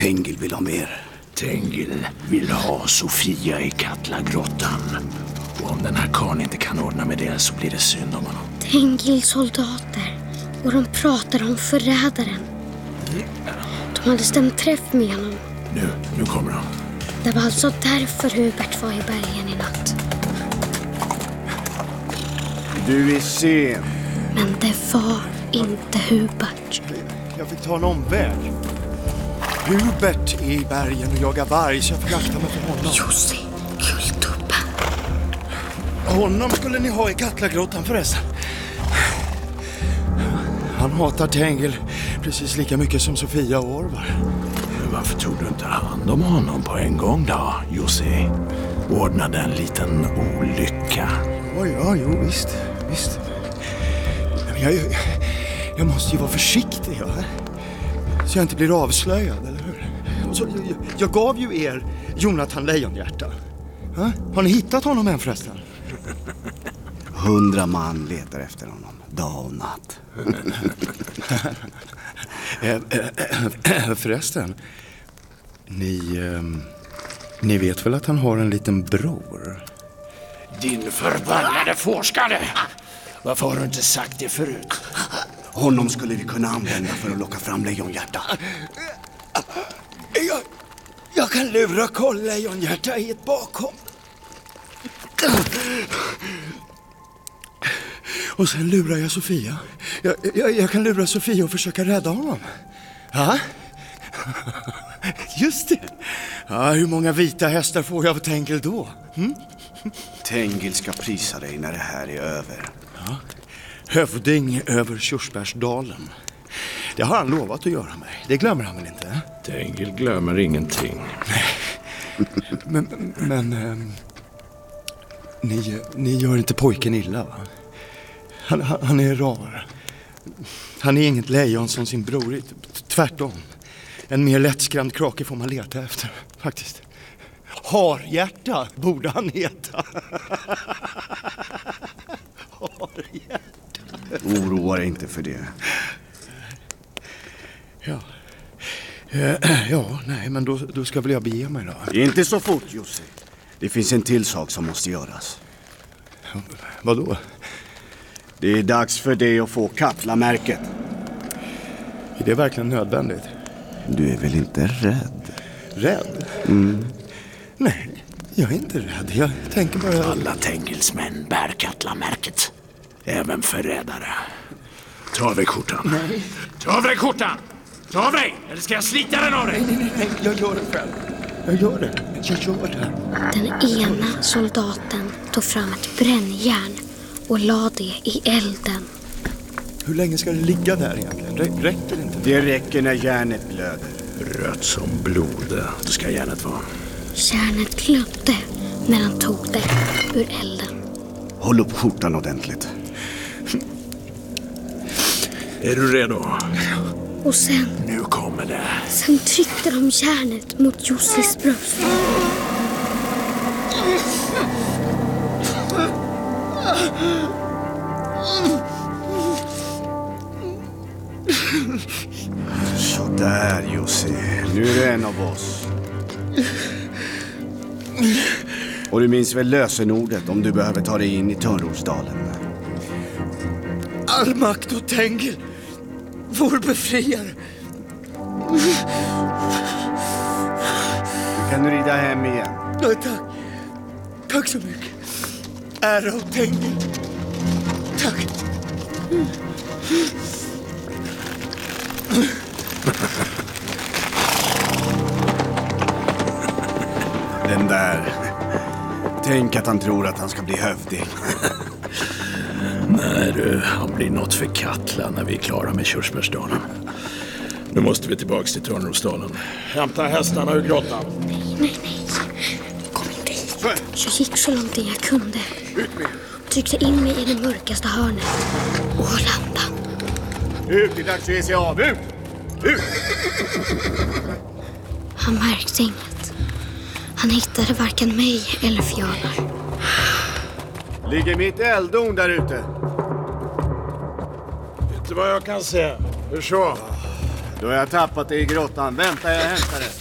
Tengil vill ha mer. Tengil vill ha Sofia i Katlagrottan. Och om den här karln inte kan ordna med det så blir det synd om honom. Tengils soldater. Och de pratar om förrädaren. De hade stämt träff med honom. Nu kommer de. Det var alltså därför Hubert var i bergen i natt. Du är sen. Men det var inte Hubert. Jag fick ta en omväg. Hubert är i bergen och jagar varg, så jag fick akta mig för honom. Jussi, Kultubben. Honom skulle ni ha i Katlagrottan förresten. Han hatar Tengil precis lika mycket som Sofia och Orvar. Varför tog du inte hand om honom på en gång då, Jussi? Ordnade en liten olycka. Ja, visst. Jag måste ju vara försiktig, ja. Så jag inte blir avslöjad, eller hur? Och så, jag gav ju er Jonathan Lejonhjärta. Har ni hittat honom än förresten? 100 man letar efter honom, dag och natt. Förresten, ni vet väl att han har en liten bror? Din förbannade forskare! Varför har du inte sagt det förut? Honom skulle vi kunna använda för att locka fram Lejonhjärta. Jag kan lura Karl Lejonhjärta i ett bakom. Och sen lurar jag Sofia. Jag kan lura Sofia och försöka rädda honom. Ja? Just det. Ja, hur många vita hästar får jag av Tengil då? Tengil ska prisa dig när det här är över. Ja. Hövding över Tjursbergsdalen. Det har han lovat att göra mig. Det glömmer han väl inte? Tengil glömmer ingenting. Men ni gör inte pojken illa, va? Han är rar. Han är inget lejon som sin bror. Tvärtom. En mer lättskrämd krake får man leta efter, faktiskt. Harhjärta borde han heta. Harhjärta. Oroa dig inte för det. Nej, men då ska väl jag bege mig då. Inte så fort, Jussi. Det finns en till sak som måste göras. Vadå? Det är dags för dig att få Katla-märket. Är det verkligen nödvändigt? Du är väl inte rädd? Rädd? Nej, jag är inte rädd. Jag tänker bara... Alla Tengils män bär Katla-märket. Även förrädare. Ta av dig skjortan. Nej. Ta av dig skjortan! Ta av dig! Eller ska jag slita den av dig? Nej, jag gör det själv. Jag gör det. Den ena soldaten tog fram ett brännjärn och la det i elden. Hur länge ska det ligga där egentligen? Räcker det inte? Det räcker när järnet blöder. Rött som blod. Det ska järnet vara. Järnet glödde när han tog det ur elden. Håll upp skjortan ordentligt. Är du redo? Och sen... Nu kommer det. Sen tryckte de järnet mot Jussis bröst. Så där, Jussi. Nu är du en av oss. Och du minns väl lösenordet om du behöver ta dig in i Törnrosdalen. All makt och Tengil, vår befriare. Du kan rida hem igen. Ja, tack. Tack så mycket. Ära och Tengil. Tack. Den där. Tänk att han tror att han ska bli hövding. Nej du, han blir något för Katla när vi är klara med Tjursbergsdalen. Nu måste vi tillbaks till Törnrosdalen. Hämta hästarna ur grottan. Nej. Kom inte hit. Jag gick så långt jag kunde. Tryckte in mig i det mörkaste hörnet. Och landa. Ut, det är dags att ge sig av. Ut! Han märkte inget. Han hittade varken mig eller Fjalar. Ligger mitt elddon där ute? Vet du vad jag kan se? Hur så? Då har jag tappat det i grottan. Vänta, jag hämtar det.